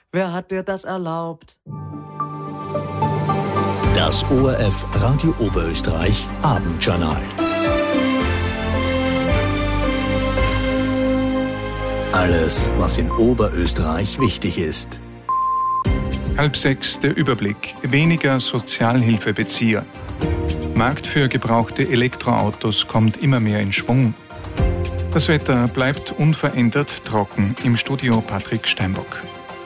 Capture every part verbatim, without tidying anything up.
Wer hat dir das erlaubt? Das O R F Radio Oberösterreich Abendjournal. Alles, was in Oberösterreich wichtig ist. Halb sechs der Überblick. Weniger Sozialhilfebezieher. Markt für gebrauchte Elektroautos kommt immer mehr in Schwung. Das Wetter bleibt unverändert trocken. Im Studio Patrick Steinbock.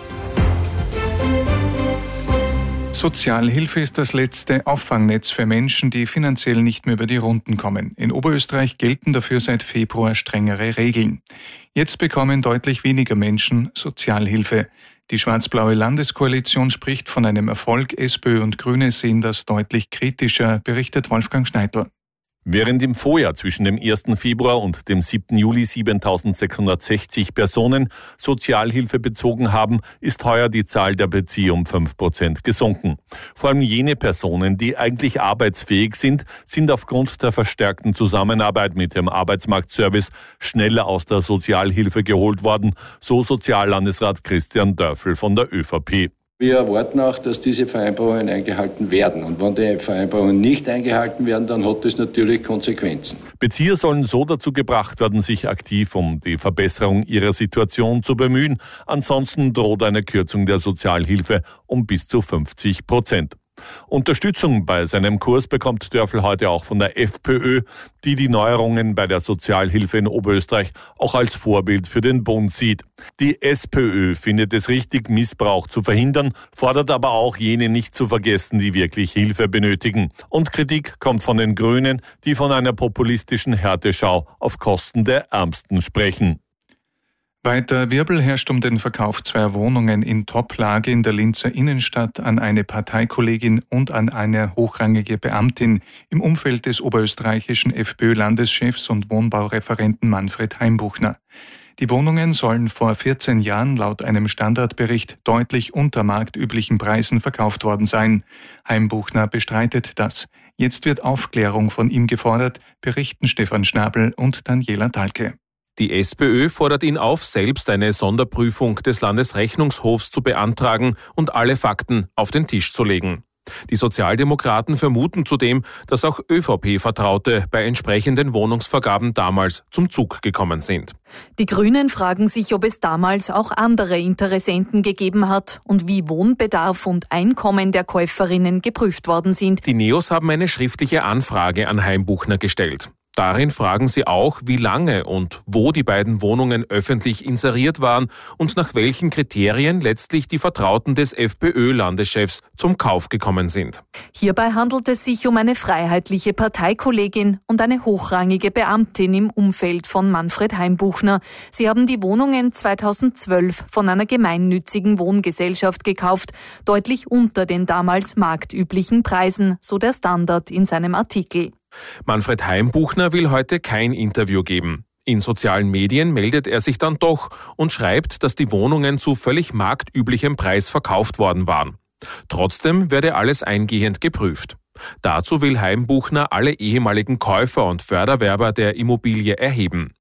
Sozialhilfe ist das letzte Auffangnetz für Menschen, die finanziell nicht mehr über die Runden kommen. In Oberösterreich gelten dafür seit Februar strengere Regeln. Jetzt bekommen deutlich weniger Menschen Sozialhilfe. Die schwarz-blaue Landeskoalition spricht von einem Erfolg. SPÖ und Grüne sehen das deutlich kritischer, berichtet Wolfgang Schneidl. Während im Vorjahr zwischen dem ersten Februar und dem siebten Juli siebentausendsechshundertsechzig Personen Sozialhilfe bezogen haben, ist heuer die Zahl der Bezieher um fünf Prozent gesunken. Vor allem jene Personen, die eigentlich arbeitsfähig sind, sind aufgrund der verstärkten Zusammenarbeit mit dem Arbeitsmarktservice schneller aus der Sozialhilfe geholt worden, so Soziallandesrat Christian Dörfel von der ÖVP. Wir erwarten auch, dass diese Vereinbarungen eingehalten werden. Und wenn die Vereinbarungen nicht eingehalten werden, dann hat das natürlich Konsequenzen. Bezieher sollen so dazu gebracht werden, sich aktiv um die Verbesserung ihrer Situation zu bemühen. Ansonsten droht eine Kürzung der Sozialhilfe um bis zu fünfzig Prozent. Unterstützung bei seinem Kurs bekommt Dörfel heute auch von der FPÖ, die die Neuerungen bei der Sozialhilfe in Oberösterreich auch als Vorbild für den Bund sieht. Die SPÖ findet es richtig, Missbrauch zu verhindern, fordert aber auch jene nicht zu vergessen, die wirklich Hilfe benötigen. Und Kritik kommt von den Grünen, die von einer populistischen Härteschau auf Kosten der Ärmsten sprechen. Weiter Wirbel herrscht um den Verkauf zweier Wohnungen in Top-Lage in der Linzer Innenstadt an eine Parteikollegin und an eine hochrangige Beamtin im Umfeld des oberösterreichischen FPÖ-Landeschefs und Wohnbaureferenten Manfred Heimbuchner. Die Wohnungen sollen vor vierzehn Jahren laut einem Standardbericht deutlich unter marktüblichen Preisen verkauft worden sein. Heimbuchner bestreitet das. Jetzt wird Aufklärung von ihm gefordert, berichten Stefan Schnabel und Daniela Dahlke. Die SPÖ fordert ihn auf, selbst eine Sonderprüfung des Landesrechnungshofs zu beantragen und alle Fakten auf den Tisch zu legen. Die Sozialdemokraten vermuten zudem, dass auch ÖVP-Vertraute bei entsprechenden Wohnungsvergaben damals zum Zug gekommen sind. Die Grünen fragen sich, ob es damals auch andere Interessenten gegeben hat und wie Wohnbedarf und Einkommen der Käuferinnen geprüft worden sind. Die Neos haben eine schriftliche Anfrage an Heimbuchner gestellt. Darin fragen sie auch, wie lange und wo die beiden Wohnungen öffentlich inseriert waren und nach welchen Kriterien letztlich die Vertrauten des FPÖ-Landeschefs zum Kauf gekommen sind. Hierbei handelt es sich um eine freiheitliche Parteikollegin und eine hochrangige Beamtin im Umfeld von Manfred Heimbuchner. Sie haben die Wohnungen zweitausendzwölf von einer gemeinnützigen Wohngesellschaft gekauft, deutlich unter den damals marktüblichen Preisen, so der Standard in seinem Artikel. Manfred Heimbuchner will heute kein Interview geben. In sozialen Medien meldet er sich dann doch und schreibt, dass die Wohnungen zu völlig marktüblichem Preis verkauft worden waren. Trotzdem werde alles eingehend geprüft. Dazu will Heimbuchner alle ehemaligen Käufer und Förderwerber der Immobilie erheben.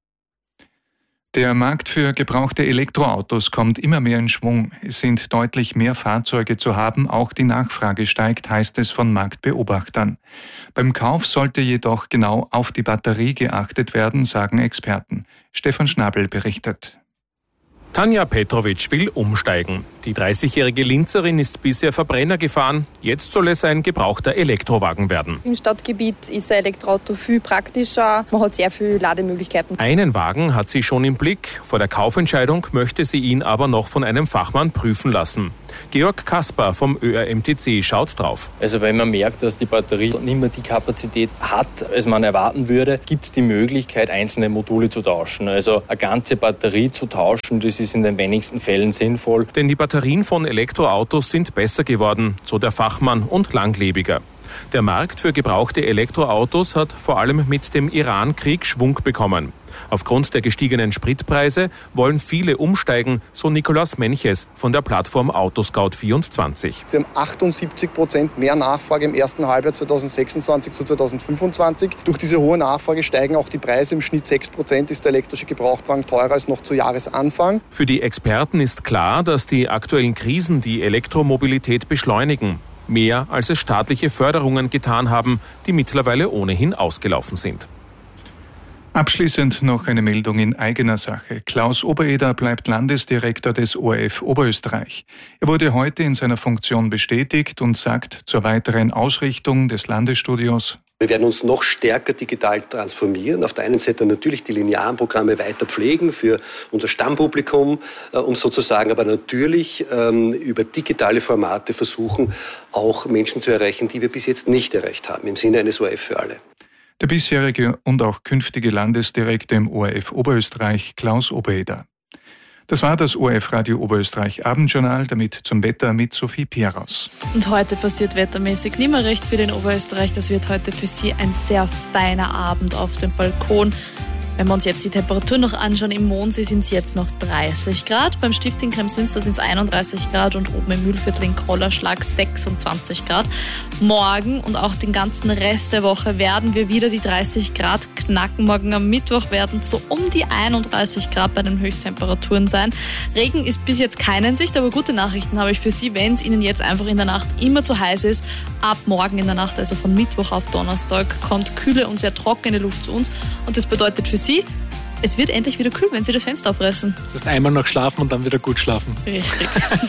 Der Markt für gebrauchte Elektroautos kommt immer mehr in Schwung. Es sind deutlich mehr Fahrzeuge zu haben, auch die Nachfrage steigt, heißt es von Marktbeobachtern. Beim Kauf sollte jedoch genau auf die Batterie geachtet werden, sagen Experten. Stefan Schnabel berichtet. Tanja Petrovic will umsteigen. Die dreißigjährige Linzerin ist bisher Verbrenner gefahren. Jetzt soll es ein gebrauchter Elektrowagen werden. Im Stadtgebiet ist ein Elektroauto viel praktischer. Man hat sehr viele Lademöglichkeiten. Einen Wagen hat sie schon im Blick. Vor der Kaufentscheidung möchte sie ihn aber noch von einem Fachmann prüfen lassen. Georg Kasper vom Ö R M T C schaut drauf. Also wenn man merkt, dass die Batterie nicht mehr die Kapazität hat, als man erwarten würde, gibt es die Möglichkeit, einzelne Module zu tauschen. Also eine ganze Batterie zu tauschen, das ist in den wenigsten Fällen sinnvoll. Denn die Batterien von Elektroautos sind besser geworden, so der Fachmann, und langlebiger. Der Markt für gebrauchte Elektroautos hat vor allem mit dem Iran-Krieg Schwung bekommen. Aufgrund der gestiegenen Spritpreise wollen viele umsteigen, so Nikolaus Menches von der Plattform Autoscout vierundzwanzig. Wir haben achtundsiebzig Prozent mehr Nachfrage im ersten Halbjahr zweitausendsechsundzwanzig zu zweitausendfünfundzwanzig. Durch diese hohe Nachfrage steigen auch die Preise. Im Schnitt sechs Prozent ist der elektrische Gebrauchtwagen teurer als noch zu Jahresanfang. Für die Experten ist klar, dass die aktuellen Krisen die Elektromobilität beschleunigen. Mehr als es staatliche Förderungen getan haben, die mittlerweile ohnehin ausgelaufen sind. Abschließend noch eine Meldung in eigener Sache. Klaus Obereder bleibt Landesdirektor des O R F Oberösterreich. Er wurde heute in seiner Funktion bestätigt und sagt zur weiteren Ausrichtung des Landesstudios: Wir werden uns noch stärker digital transformieren. Auf der einen Seite natürlich die linearen Programme weiter pflegen für unser Stammpublikum, äh, um sozusagen aber natürlich ähm, über digitale Formate versuchen, auch Menschen zu erreichen, die wir bis jetzt nicht erreicht haben, im Sinne eines O R F für alle. Der bisherige und auch künftige Landesdirektor im O R F Oberösterreich, Klaus Obereder. Das war das O R F Radio Oberösterreich Abendjournal, damit zum Wetter mit Sophie Pieraus. Und heute passiert wettermäßig nicht mehr recht viel in Oberösterreich. Das wird heute für Sie ein sehr feiner Abend auf dem Balkon. Wenn wir uns jetzt die Temperatur noch anschauen, im Mondsee sind es jetzt noch dreißig Grad, beim Stift in Kremsmünster sind es einunddreißig Grad und oben im Mühlviertel in Krollerschlag sechsundzwanzig Grad. Morgen und auch den ganzen Rest der Woche werden wir wieder die dreißig Grad knacken. Morgen am Mittwoch werden es so um die einunddreißig Grad bei den Höchsttemperaturen sein. Regen ist bis jetzt keine in Sicht, aber gute Nachrichten habe ich für Sie, wenn es Ihnen jetzt einfach in der Nacht immer zu heiß ist. Ab morgen in der Nacht, also von Mittwoch auf Donnerstag, kommt kühle und sehr trockene Luft zu uns und das bedeutet für Sie, es wird endlich wieder kühl, wenn Sie das Fenster aufreißen. Das heißt, einmal noch schlafen und dann wieder gut schlafen. Richtig.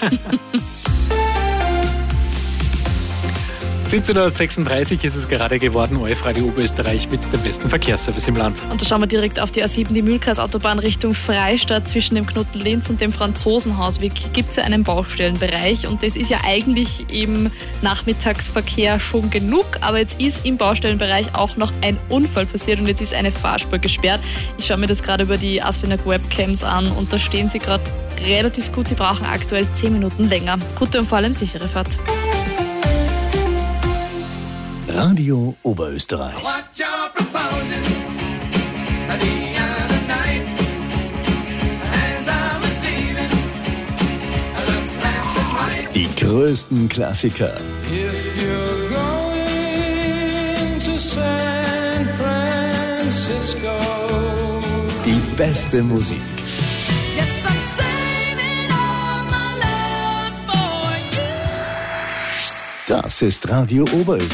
siebzehn Uhr sechsunddreißig ist es gerade geworden, O R F Radio Oberösterreich mit dem besten Verkehrsservice im Land. Und da schauen wir direkt auf die A sieben, die Mühlkreisautobahn Richtung Freistadt zwischen dem Knoten Linz und dem Franzosenhausweg gibt es ja einen Baustellenbereich und das ist ja eigentlich im Nachmittagsverkehr schon genug, aber jetzt ist im Baustellenbereich auch noch ein Unfall passiert und jetzt ist eine Fahrspur gesperrt. Ich schaue mir das gerade über die Asfinag Webcams an und da stehen sie gerade relativ gut, sie brauchen aktuell zehn Minuten länger. Gute und vor allem sichere Fahrt. Radio Oberösterreich. Die größten Klassiker. Die beste Musik. Das ist Radio Oberösterreich.